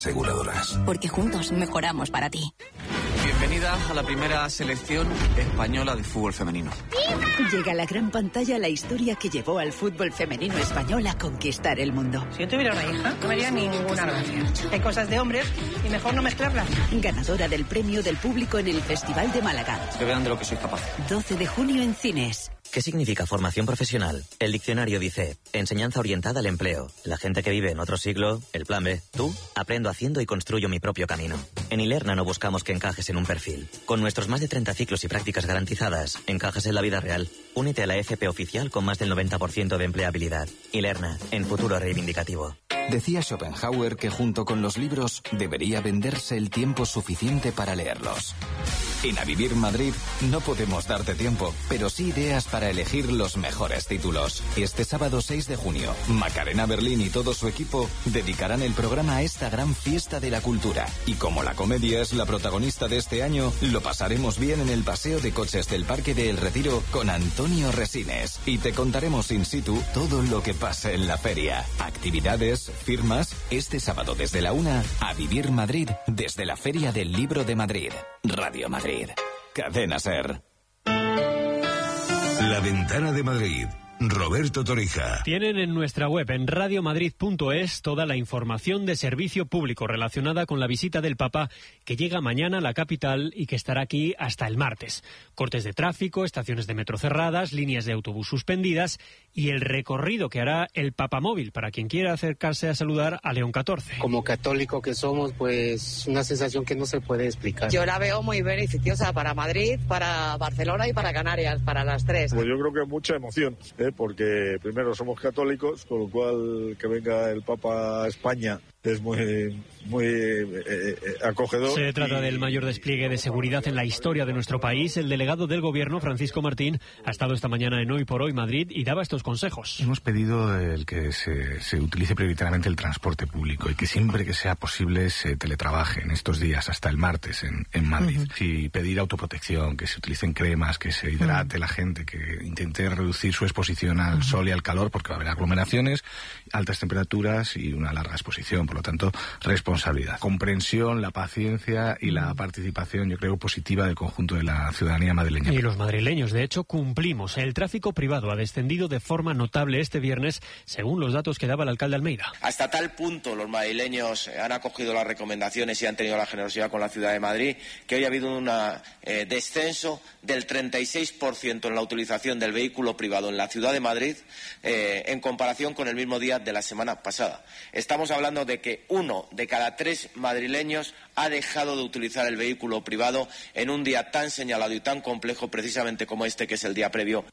Aseguradoras. Porque juntos mejoramos para ti. Bienvenida a la primera selección española de fútbol femenino. Llega a la gran pantalla la historia que llevó al fútbol femenino español a conquistar el mundo. Si yo tuviera una hija, no me haría ninguna gracia. Hay cosas de hombres y mejor no mezclarlas. Ganadora del premio del público en el Festival de Málaga. Que vean de lo que soy capaz. 12 de junio en cines. ¿Qué significa formación profesional? El diccionario dice, enseñanza orientada al empleo. La gente que vive en otro siglo, el plan B. Tú, aprendo haciendo y construyo mi propio camino. En Ilerna no buscamos que encajes en un perfil. Con nuestros más de 30 ciclos y prácticas garantizadas, encajas en la vida real. Únete a la FP oficial con más del 90% de empleabilidad. Ilerna, en futuro reivindicativo. Decía Schopenhauer que junto con los libros debería venderse el tiempo suficiente para leerlos. En A Vivir Madrid no podemos darte tiempo, pero sí ideas para elegir los mejores títulos. Este sábado 6 de junio, Macarena Berlín y todo su equipo dedicarán el programa a esta gran fiesta de la cultura. Y como la comedia es la protagonista de este año, lo pasaremos bien en el paseo de coches del Parque de El Retiro con Antonio Resines. Y te contaremos in situ todo lo que pasa en la feria. Actividades, firmas, este sábado desde la 1, A Vivir Madrid, desde la Feria del Libro de Madrid. Radio Madrid. Cadena SER. La Ventana de Madrid. Roberto Torija. Tienen en nuestra web en radiomadrid.es toda la información de servicio público relacionada con la visita del Papa que llega mañana a la capital y que estará aquí hasta el martes. Cortes de tráfico, estaciones de metro cerradas, líneas de autobús suspendidas y el recorrido que hará el Papamóvil para quien quiera acercarse a saludar a León XIV. Como católico que somos, pues una sensación que no se puede explicar. Yo la veo muy beneficiosa para Madrid, para Barcelona y para Canarias, para las tres. Pues yo creo que mucha emoción, porque primero somos católicos, con lo cual que venga el Papa a España es muy acogedor. Se trata del mayor despliegue de seguridad en la historia de nuestro país. El delegado del Gobierno, Francisco Martín, ha estado esta mañana en Hoy por Hoy Madrid y daba estos consejos. Hemos pedido el que se utilice prioritariamente el transporte público y que siempre que sea posible se teletrabaje en estos días hasta el martes en Madrid. Y pedir autoprotección, que se utilicen cremas, que se hidrate la gente, que intente reducir su exposición al sol y al calor, porque va a haber aglomeraciones, altas temperaturas y una larga exposición. Por lo tanto, responsabilidad, comprensión, la paciencia y la participación, yo creo, positiva del conjunto de la ciudadanía madrileña. Y los madrileños, de hecho, cumplimos. El tráfico privado ha descendido de forma notable este viernes, según los datos que daba el alcalde Almeida. Hasta tal punto los madrileños han acogido las recomendaciones y han tenido la generosidad con la ciudad de Madrid, que hoy ha habido un descenso del 36% en la utilización del vehículo privado en la ciudad de Madrid en comparación con el mismo día de la semana pasada. Estamos hablando de que 1 de cada 3 madrileños ha dejado de utilizar el vehículo privado en un día tan señalado y tan complejo precisamente como este, que es el día previo.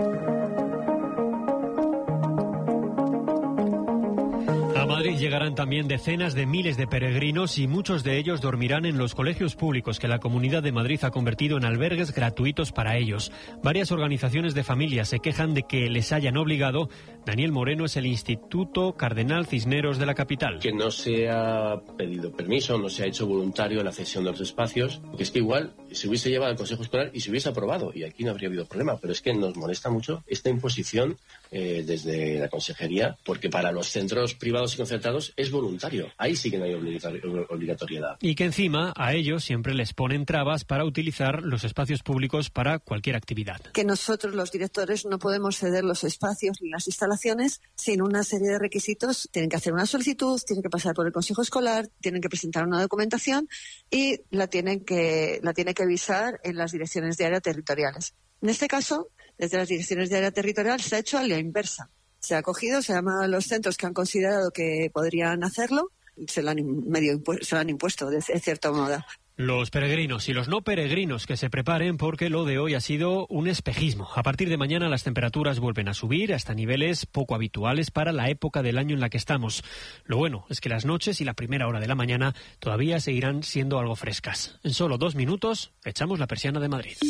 A Madrid llegarán también decenas de miles de peregrinos y muchos de ellos dormirán en los colegios públicos que la Comunidad de Madrid ha convertido en albergues gratuitos para ellos. Varias organizaciones de familias se quejan de que les hayan obligado. Daniel Moreno es el Instituto Cardenal Cisneros de la capital. Que no se ha pedido permiso, no se ha hecho voluntario la cesión de los espacios, porque es que igual se hubiese llevado al Consejo Escolar y se hubiese aprobado y aquí no habría habido problema, pero es que nos molesta mucho esta imposición desde la Consejería, porque para los centros privados y concertados es voluntario. Ahí sí que no hay obligatoriedad. Y que encima a ellos siempre les ponen trabas para utilizar los espacios públicos para cualquier actividad. Que nosotros los directores no podemos ceder los espacios ni las instalaciones sin una serie de requisitos. Tienen que hacer una solicitud, tienen que pasar por el Consejo Escolar, tienen que presentar una documentación y la tienen que visar en las direcciones de área territoriales. En este caso, desde las direcciones de área territorial se ha hecho a la inversa. Se ha cogido, se llama a los centros que han considerado que podrían hacerlo, se lo han impuesto de cierto modo. Los peregrinos y los no peregrinos que se preparen, porque lo de hoy ha sido un espejismo. A partir de mañana las temperaturas vuelven a subir hasta niveles poco habituales para la época del año en la que estamos. Lo bueno es que las noches y la primera hora de la mañana todavía seguirán siendo algo frescas. En solo 2 minutos echamos la persiana de Madrid.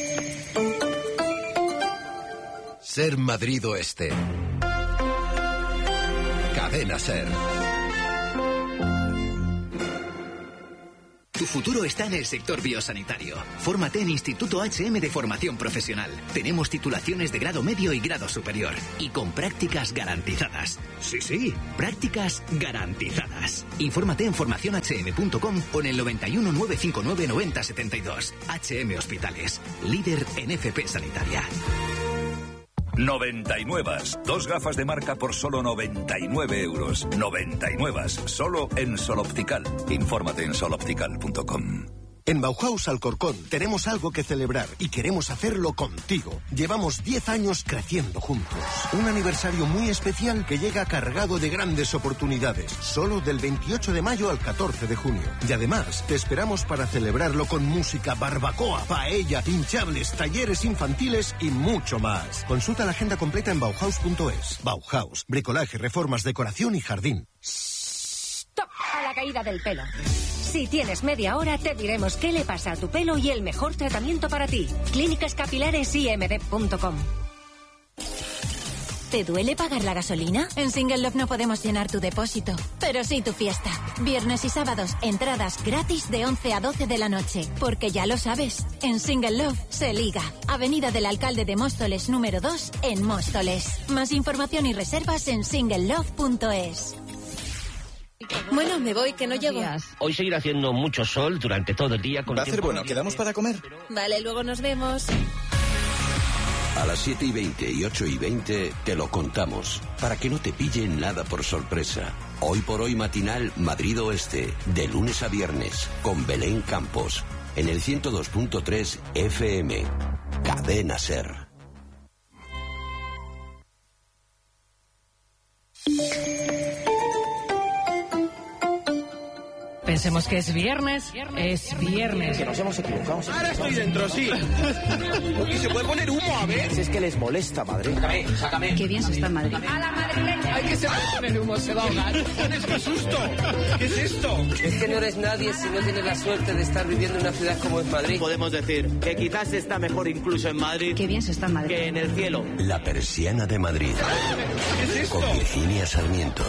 Ser Madrid Oeste. Cadena SER. Tu futuro está en el sector biosanitario. Fórmate en Instituto HM de Formación Profesional. Tenemos titulaciones de grado medio y grado superior. Y con prácticas garantizadas. Sí, prácticas garantizadas. Infórmate en formacionhm.com o en el 91 959 9072. HM Hospitales. Líder en FP Sanitaria. 99. 2 gafas de marca por solo 99 euros. 99. Solo en Sol Optical. Infórmate en soloptical.com. En Bauhaus Alcorcón tenemos algo que celebrar y queremos hacerlo contigo. Llevamos 10 años creciendo juntos. Un aniversario muy especial que llega cargado de grandes oportunidades. Solo del 28 de mayo al 14 de junio. Y además te esperamos para celebrarlo con música, barbacoa, paella, hinchables, talleres infantiles y mucho más. Consulta la agenda completa en Bauhaus.es. Bauhaus, bricolaje, reformas, decoración y jardín. ¡Stop! A la caída del pelo. Si tienes media hora, te diremos qué le pasa a tu pelo y el mejor tratamiento para ti. clínicascapilaresimd.com. ¿Te duele pagar la gasolina? En Single Love no podemos llenar tu depósito, pero sí tu fiesta. Viernes y sábados, entradas gratis de 11 a 12 de la noche. Porque ya lo sabes, en Single Love se liga. Avenida del Alcalde de Móstoles número 2, en Móstoles. Más información y reservas en singlelove.es. Bueno, me voy, que no llego. Hoy seguirá haciendo mucho sol durante todo el día. Va a ser bueno, ¿quedamos para comer? Vale, luego nos vemos. A las 7:20 y 8:20 te lo contamos, para que no te pille nada por sorpresa. Hoy por hoy matinal Madrid Oeste, de lunes a viernes, con Belén Campos, en el 102.3 FM. Cadena SER. Pensemos que es viernes, es viernes. Que nos hemos equivocado. Ahora estoy dentro, sí. ¿Y se puede poner humo, a ver? Si es que les molesta, Madrid. Sácame. Qué bien se está en Madrid. A la madrileña. Ay, que se puede poner humo, se va a ahogar. ¡Qué susto! ¿Qué es esto? Es que no eres nadie si no tienes la suerte de estar viviendo en una ciudad como es Madrid. Podemos decir que quizás está mejor incluso en Madrid. Qué bien se está en Madrid. Que en el cielo. La persiana de Madrid. ¿Qué es esto? Con Virginia Sarmiento.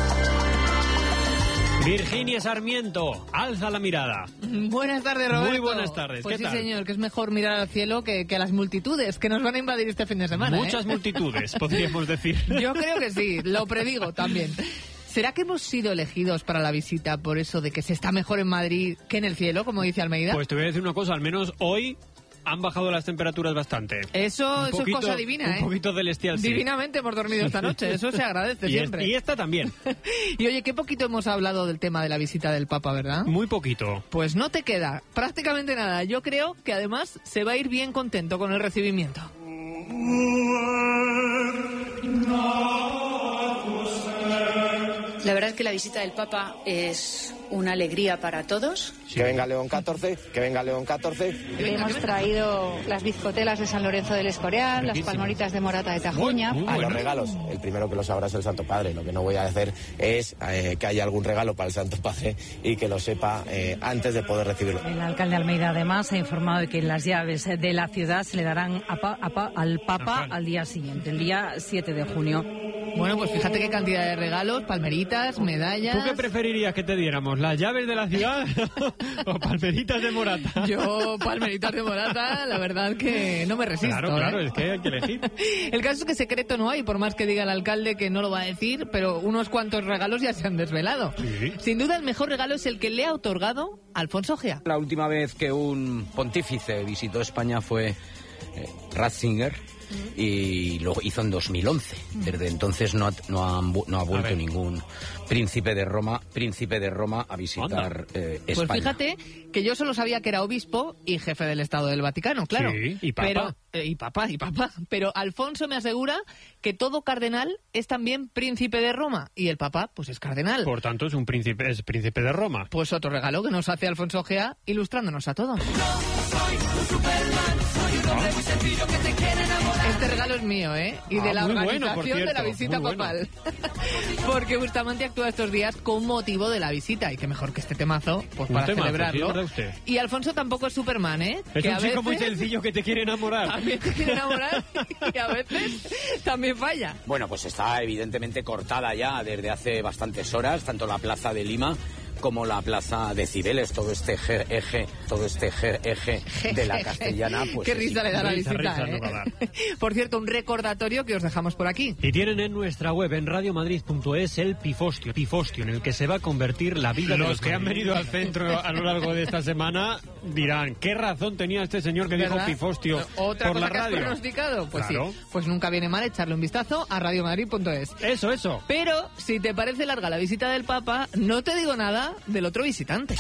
Virginia Sarmiento, alza la mirada. Buenas tardes, Roberto. Muy buenas tardes, pues ¿qué sí, tal? señor, que es mejor mirar al cielo que a las multitudes que nos van a invadir este fin de semana. Muchas multitudes, podríamos decir. Yo creo que sí, lo predigo también. ¿Será que hemos sido elegidos para la visita por eso de que se está mejor en Madrid que en el cielo, como dice Almeida? Pues te voy a decir una cosa, al menos hoy han bajado las temperaturas bastante. Eso es cosa divina, Un poquito celestial, sí. Divinamente hemos dormido esta noche, eso se agradece siempre. Y esta también. Y oye, qué poquito hemos hablado del tema de la visita del Papa, ¿verdad? Muy poquito. Pues no te queda prácticamente nada. Yo creo que además se va a ir bien contento con el recibimiento. La verdad es que la visita del Papa es una alegría para todos. Que venga León XIV, que venga León XIV. Hemos traído las bizcotelas de San Lorenzo del Escorial, las palmoritas de Morata de Tajuña. Los regalos, el primero que lo sabrá es el Santo Padre. Lo que no voy a hacer es que haya algún regalo para el Santo Padre y que lo sepa antes de poder recibirlo. El alcalde Almeida además ha informado de que las llaves de la ciudad se le darán al Papa al día siguiente, el día 7 de junio. Bueno, pues fíjate qué cantidad de regalos, palmeritas, medallas. ¿Tú qué preferirías que te diéramos? ¿Las llaves de la ciudad o palmeritas de Morata? Yo, palmeritas de Morata, la verdad que no me resisto. Claro, es que hay que elegir. El caso es que secreto no hay, por más que diga el alcalde que no lo va a decir, pero unos cuantos regalos ya se han desvelado. Sí. Sin duda el mejor regalo es el que le ha otorgado Alfonso Gea. La última vez que un pontífice visitó España fue Ratzinger. Y lo hizo en 2011. Desde entonces no ha vuelto ningún príncipe de Roma a visitar España. Pues fíjate que yo solo sabía que era obispo y jefe del Estado del Vaticano, claro. Sí, y papa. Y papa. Pero Alfonso me asegura que todo cardenal es también príncipe de Roma y el papa pues es cardenal. Por tanto es príncipe de Roma. Pues otro regalo que nos hace Alfonso Gea ilustrándonos a todos. Este regalo es mío, ¿eh? Y de la organización de la visita papal. Porque Bustamante actúa estos días con motivo de la visita. Y qué mejor que este temazo, pues para celebrarlo. Sí, y Alfonso tampoco es Superman, ¿eh? Es que un chico muy sencillo que te quiere enamorar. También te quiere enamorar y a veces también falla. Bueno, pues está evidentemente cortada ya desde hace bastantes horas, tanto la Plaza de Lima como la Plaza de Cibeles, todo este eje de la Castellana. Pues qué risa le da la visita, ¿eh? Por cierto, un recordatorio que os dejamos por aquí. Y tienen en nuestra web, en radiomadrid.es, el pifostio, en el que se va a convertir la vida de los que han venido al centro a lo largo de esta semana. Dirán, ¿qué razón tenía este señor que dijo pifostio ¿Otra por cosa la que has radio? pronosticado? Pues claro. Sí, pues nunca viene mal echarle un vistazo a radiomadrid.es. Eso. Pero si te parece larga la visita del Papa, no te digo nada del otro visitante.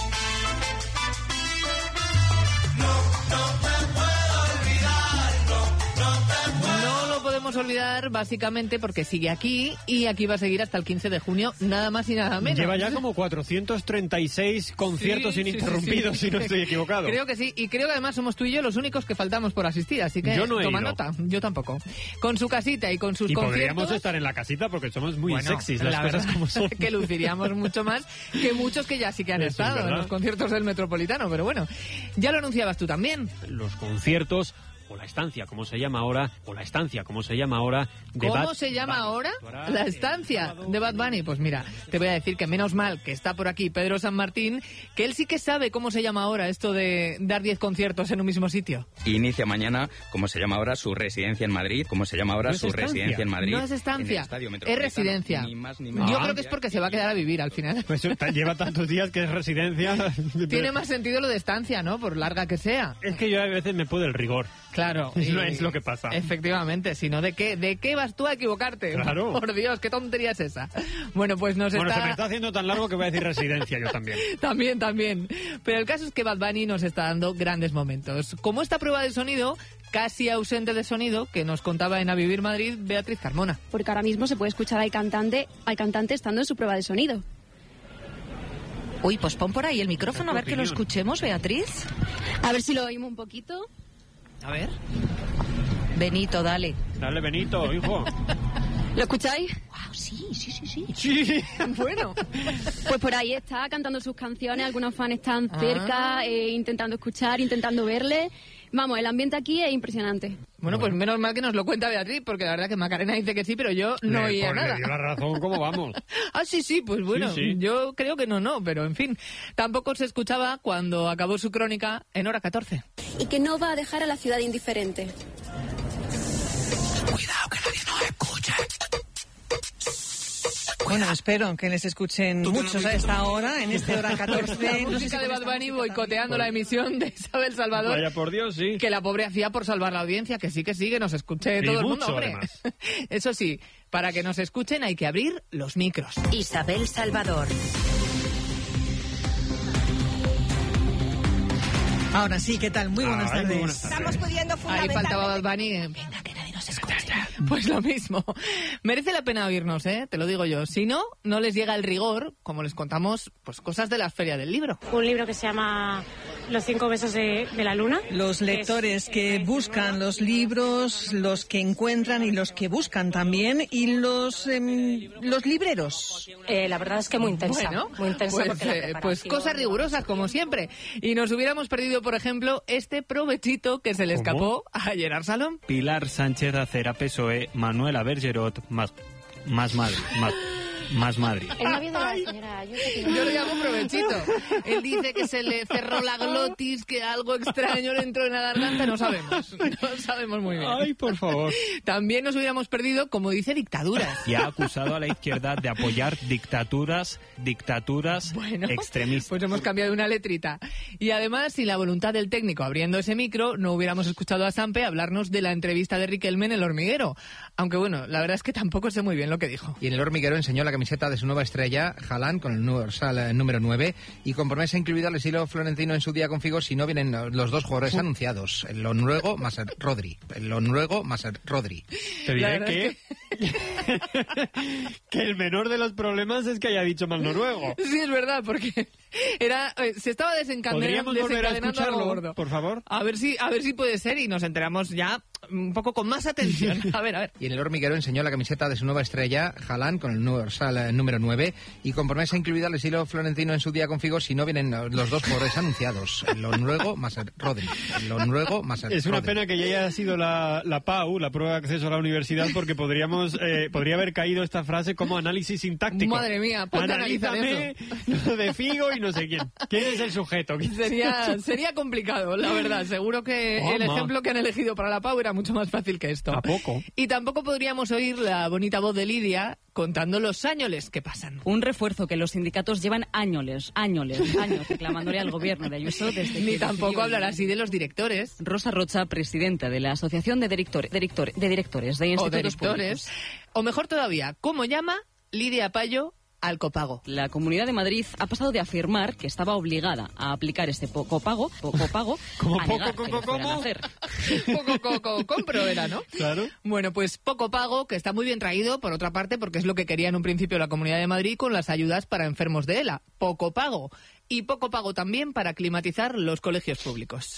Podemos olvidar básicamente porque sigue aquí y aquí va a seguir hasta el 15 de junio, nada más y nada menos. Lleva ya como 436 conciertos ininterrumpidos, si no estoy equivocado. Creo que sí, y creo que además somos tú y yo los únicos que faltamos por asistir, así que yo no he toma ido. nota, yo tampoco. Con su casita y con sus conciertos... podríamos estar en la casita porque somos muy sexys, las cosas como son. Que luciríamos mucho más que muchos que ya sí que han estado en los conciertos del Metropolitano, pero bueno, ya lo anunciabas tú también. Los conciertos... o la estancia, como se llama ahora, ¿Cómo se llama ahora? La estancia de Bad Bunny. Pues mira, te voy a decir que menos mal que está por aquí Pedro San Martín, que él sí que sabe cómo se llama ahora esto de dar 10 conciertos en un mismo sitio. Inicia mañana, como se llama ahora, su residencia en Madrid, No es estancia, es residencia. Ni más, ni menos. Yo creo que es porque se va a quedar a vivir al final. Pues lleva tantos días que es residencia. Tiene más sentido lo de estancia, ¿no? Por larga que sea. Es que yo a veces me puedo el rigor. Claro. Es lo que pasa. Efectivamente, si no, ¿de qué vas tú a equivocarte? Claro. Por Dios, qué tontería es esa. Bueno, pues se me está haciendo tan largo que voy a decir residencia yo también. También. Pero el caso es que Bad Bunny nos está dando grandes momentos. Como esta prueba de sonido, casi ausente de sonido, que nos contaba en A Vivir Madrid Beatriz Carmona. Porque ahora mismo se puede escuchar al cantante estando en su prueba de sonido. Uy, pues pon por ahí el micrófono a ver que lo escuchemos, Beatriz. A ver si lo oímos un poquito. A ver. Benito, dale. Dale, Benito, hijo. ¿Lo escucháis? Wow, sí. Sí, bueno. Pues por ahí está cantando sus canciones, algunos fans están cerca, intentando escuchar, intentando verle. Vamos, el ambiente aquí es impresionante. Bueno, pues menos mal que nos lo cuenta Beatriz, porque la verdad que Macarena dice que sí, pero yo no oía nada. Le dio la razón, ¿cómo vamos? Sí, pues bueno, sí. Yo creo que no, pero en fin. Tampoco se escuchaba cuando acabó su crónica en Hora 14. Y que no va a dejar a la ciudad indiferente. Cuidado, que nadie nos escuche. Bueno, espero que les escuchen muchos a esta hora, en este Hora 14. La música de Bad Bunny boicoteando la emisión de Isabel Salvador. Vaya por Dios, sí. Que la pobre hacía por salvar la audiencia, que sí, que nos escuche todo el mundo, hombre. Además. Eso sí, para que nos escuchen hay que abrir los micros. Isabel Salvador. Ahora sí, ¿qué tal? Muy buenas tardes. Estamos pudiendo Ahí faltaba Bad Bunny. Venga, que nadie nos escuche. Pues lo mismo. Merece la pena oírnos, te lo digo yo. Si no, no les llega el rigor, como les contamos, pues cosas de la Feria del Libro. Un libro que se llama Los 5 besos de la luna. Los lectores que buscan los libros, los que encuentran y los que buscan también, y los libreros. La verdad es que muy intensa. Bueno, muy intensa pues cosas rigurosas, como siempre. Y nos hubiéramos perdido, por ejemplo, este provechito que se le escapó a Gerard Salom. Pilar Sánchez Acera, PSOE, Manuela Bergerot, más Madrid. Más Madrid. El novio de la señora Ayuso. Yo lo llamo provechito. Él dice que se le cerró la glotis, que algo extraño le entró en la garganta. No sabemos muy bien. Ay, por favor. También nos hubiéramos perdido, como dice, dictaduras. Y ha acusado a la izquierda de apoyar dictaduras extremistas. Pues hemos cambiado una letrita. Y además, sin la voluntad del técnico abriendo ese micro, no hubiéramos escuchado a Sampe hablarnos de la entrevista de Riquelme en El Hormiguero. Aunque bueno, la verdad es que tampoco sé muy bien lo que dijo. Y en El Hormiguero enseñó la camiseta de su nueva estrella, Haaland, con el número 9, y con promesa incluida al estilo florentino en su día con Figo si no vienen los dos jugadores anunciados, el noruego más el Rodri. Te diré que el menor de los problemas es que haya dicho mal noruego. Sí, es verdad, porque se estaba desencadenando. ¿Podríamos volver a algo escucharlo, gordo. por favor? A ver si puede ser y nos enteramos ya un poco con más atención. A ver. Y en el hormiguero enseñó la camiseta de su nueva estrella, Haaland, con el dorsal número 9, y con promesa incluida al estilo florentino en su día con Figo si no vienen los dos jugadores anunciados, el noruego más el Rodri. Es una pena que ya haya sido la PAU, la prueba de acceso a la universidad, porque podría haber caído esta frase como análisis sintáctico. Madre mía, ponte a analizar Analízame lo de Figo y no sé quién. ¿Quién es el sujeto? Sería complicado, la verdad. Seguro que el ejemplo que han elegido para la PAU era mucho más fácil que esto. ¿A poco? Y tampoco podríamos oír la bonita voz de Lidia contando los añoles que pasan. Un refuerzo que los sindicatos llevan años reclamándole al gobierno de Ayuso desde Ni que tampoco hablar así de los directores. Rosa Rocha, presidenta de la Asociación de Directores de Institutos Públicos. O mejor todavía, ¿cómo llama Lidia Payo al copago? La Comunidad de Madrid ha pasado de afirmar que estaba obligada a aplicar este copago ¿Cómo a negar que lo fueran a hacer. Compro era, ¿no? Claro. Bueno, pues poco pago, que está muy bien traído, por otra parte, porque es lo que quería en un principio la Comunidad de Madrid con las ayudas para enfermos de ELA. Poco pago. Y poco pago también para climatizar los colegios públicos.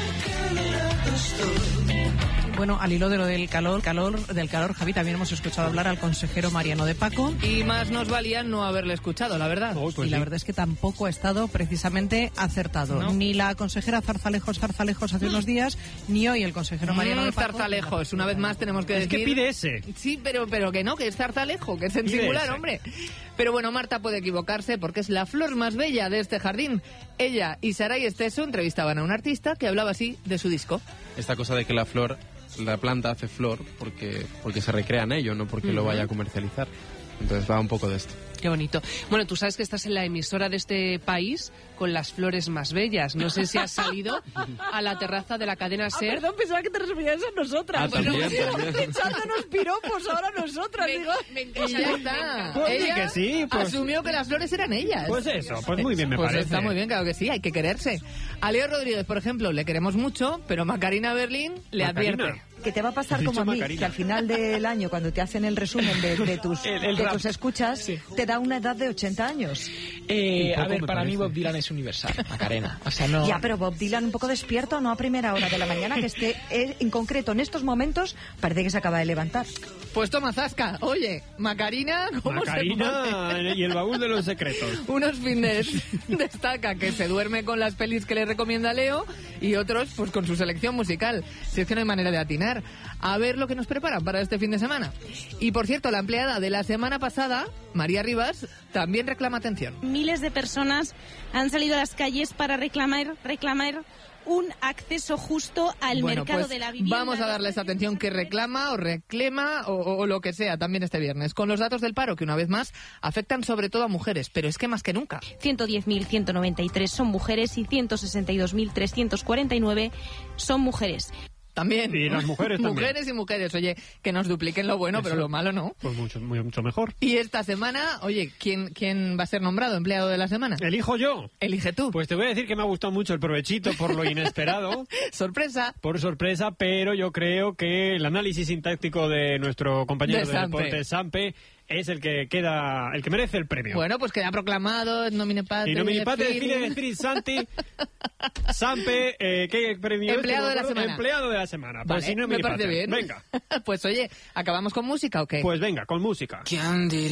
Bueno, al hilo de lo del calor, Javi, también hemos escuchado hablar al consejero Mariano de Paco. Y más nos valía no haberle escuchado, la verdad. Y la verdad es que tampoco ha estado precisamente acertado. No. Ni la consejera Zarzalejos hace unos días, ni hoy el consejero Mariano de Paco. Zarzalejos, una vez más tenemos que decir... Es que pide ese. Sí, pero que no, que es Zarzalejo, que es en singular, hombre. Pero bueno, Marta puede equivocarse porque es la flor más bella de este jardín. Ella y Saray Esteso entrevistaban a un artista que hablaba así de su disco. Esta cosa de que la planta hace flor porque se recrea en ello, no porque lo vaya a comercializar. Entonces va un poco de esto. Qué bonito. Bueno, tú sabes que estás en la emisora de este país con las flores más bellas. No sé si has salido a la terraza de la cadena SER. Perdón, pensaba que te referías a nosotras. Echándonos piropos ahora nosotras. Ya está. Ella que sí, pues... asumió que las flores eran ellas. Pues eso, pues muy bien me pues parece. Está muy bien, claro que sí, hay que quererse. A Leo Rodríguez, por ejemplo, le queremos mucho, pero Macarena Berlín le advierte. Que te va a pasar como a mí, que al final del año, cuando te hacen el resumen de tus escuchas, te da una edad de 80 años. A ver, para mí Bob Dylan es universal, Macarena. O sea, no... Ya, pero Bob Dylan un poco despierto, no a primera hora de la mañana, que esté en concreto en estos momentos, parece que se acaba de levantar. Pues toma zasca. Oye, Macarena, ¿cómo Macarena se pone? Y el baúl de los secretos. Unos fines destaca que se duerme con las pelis que le recomienda Leo y otros pues con su selección musical. Si es que no hay manera de atinar. A ver lo que nos preparan para este fin de semana. Y por cierto, la empleada de la semana pasada, María Rivas, también reclama atención. Miles de personas han salido a las calles para reclamar un acceso justo al mercado pues de la vivienda. Vamos a darles atención que reclama o reclama o lo que sea también este viernes. Con los datos del paro que una vez más afectan sobre todo a mujeres, pero es que más que nunca. 110.193 son mujeres y 162.349 son mujeres. También. Y las mujeres también. Mujeres y mujeres, oye, que nos dupliquen lo bueno, pero lo malo no. Pues mucho mejor. Y esta semana, oye, ¿quién va a ser nombrado empleado de la semana? Elijo yo. Elige tú. Pues te voy a decir que me ha gustado mucho el provechito por lo inesperado. Sorpresa. Por sorpresa, pero yo creo que el análisis sintáctico de nuestro compañero de deporte, Sampe, es el que merece el premio. Bueno, pues queda proclamado, nomine patri, fide Spirit Santi, Sampe, ¿qué premio? Empleado de la semana. Empleado de la semana. Pues vale, si no, me parece bien. Venga. Pues oye, ¿acabamos con música o qué? Pues venga, con música.